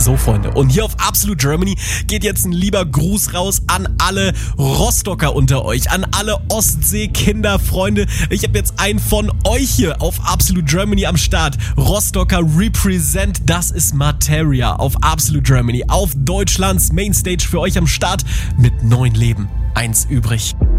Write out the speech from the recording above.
So, Freunde, und hier auf Absolute Germany geht jetzt ein lieber Gruß raus an alle Rostocker unter euch, an alle Ostsee-Kinder, Freunde. Ich habe jetzt einen von euch hier auf Absolute Germany am Start. Rostocker Represent, das ist Materia auf Absolute Germany, auf Deutschlands Mainstage für euch am Start mit 9 Leben, 1 übrig.